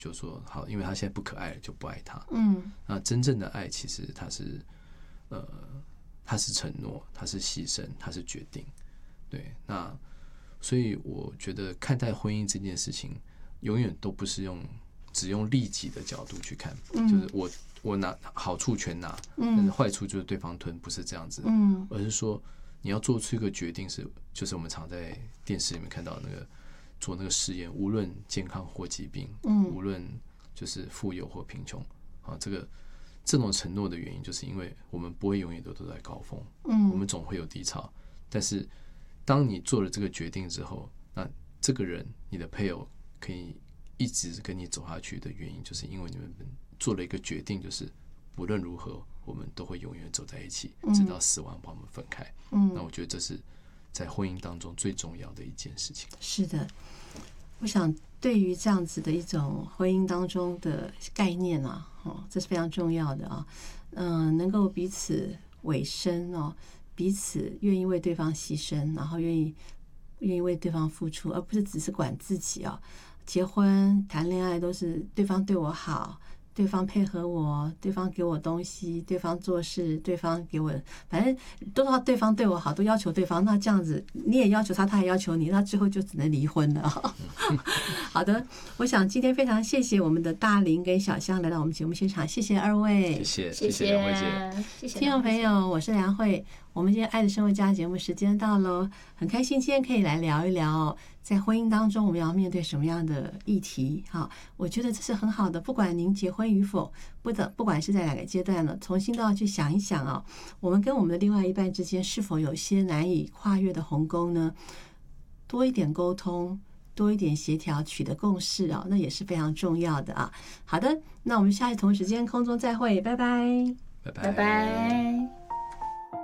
就说好，因为他现在不可爱了，就不爱他。那真正的爱其实它是承诺，它是牺牲，它是决定。对，那所以我觉得看待婚姻这件事情，永远都不是只用利己的角度去看，就是我拿好处全拿，但是坏处就是对方吞，不是这样子。而是说你要做出一个决定就是我们常在电视里面看到那个做那个试验，无论健康或疾病，无论就是富有或贫穷啊，这种承诺的原因，就是因为我们不会永远都在高峰，我们总会有低潮。但是当你做了这个决定之后，那这个人，你的配偶可以一直跟你走下去的原因，就是因为你们做了一个决定，就是无论如何，我们都会永远走在一起，直到死亡把我们分开。那我觉得这是在婚姻当中最重要的一件事情。 是的，我想对于这样子的一种婚姻当中的概念啊，这是非常重要的啊。能够彼此委身哦，彼此愿意为对方牺牲，然后愿意为对方付出，而不是只是管自己啊。结婚谈恋爱都是对方对我好，对方配合我，对方给我东西，对方做事，对方给我，反正都要对方对我好，都要求对方。那这样子你也要求他，他也要求你，那最后就只能离婚了。好的，我想今天非常谢谢我们的大林跟小香来到我们节目现场，谢谢二位， 谢谢梁慧姐， 谢谢听众朋友，我是梁慧。我们今天爱的生活家节目时间到了，很开心今天可以来聊一聊在婚姻当中我们要面对什么样的议题。我觉得这是很好的，不管您结婚与否，不管是在哪个阶段呢，重新都要去想一想我们跟我们的另外一半之间是否有些难以跨越的鸿沟呢？多一点沟通，多一点协调，取得共识那也是非常重要的好的，那我们下一同时间空中再会，拜拜， 拜拜。 拜拜。